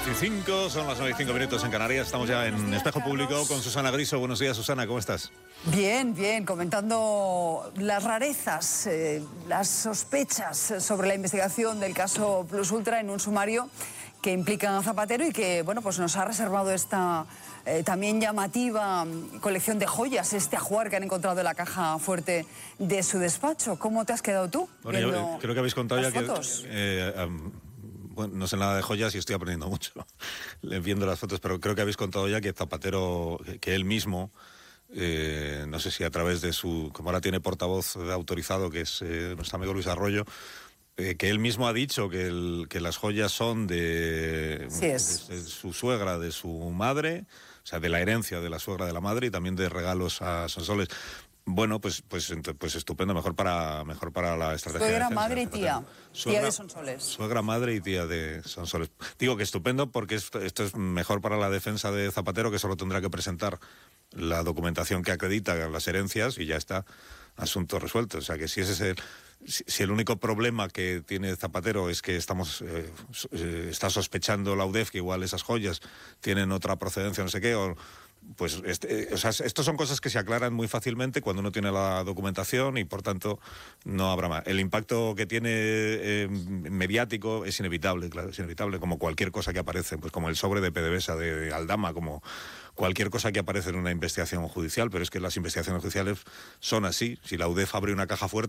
9:05, son las 9:05 en Canarias. Estamos ya en Espejo Público con Susana Griso. Buenos días, Susana, ¿cómo estás? Bien, bien, comentando las rarezas, las sospechas sobre la investigación del caso Plus Ultra en un sumario que implica a Zapatero y que, bueno, pues nos ha reservado esta también llamativa colección de joyas, este ajuar que han encontrado en la caja fuerte de su despacho. ¿Cómo te has quedado tú? Bueno, yo creo que habéis contado ya fotos? Bueno, no sé nada de joyas y estoy aprendiendo mucho viendo las fotos, pero creo que habéis contado ya que Zapatero, que él mismo, no sé si a través de su, como ahora tiene portavoz autorizado, que es nuestro amigo Luis Arroyo, que él mismo ha dicho que las joyas son de su suegra, de su madre, o sea, de la herencia de la suegra de la madre y también de regalos a Sonsoles. Bueno, pues estupendo, mejor para la estrategia. Suegra, de defensa, madre y tía. Tía de Sonsoles. Suegra, madre y tía de Sonsoles. Digo que estupendo porque esto es mejor para la defensa de Zapatero, que solo tendrá que presentar la documentación que acredita las herencias y ya está, asunto resuelto. O sea que si el único problema que tiene Zapatero es que está sospechando la UDEF que igual esas joyas tienen otra procedencia, no sé qué, pues estos son cosas que se aclaran muy fácilmente cuando uno tiene la documentación y por tanto no habrá más. El impacto que tiene mediático es inevitable, claro, es inevitable, como cualquier cosa que aparece, pues como el sobre de PDVSA de Aldama, como cualquier cosa que aparece en una investigación judicial, pero es que las investigaciones judiciales son así. Si la UDEF abre una caja fuerte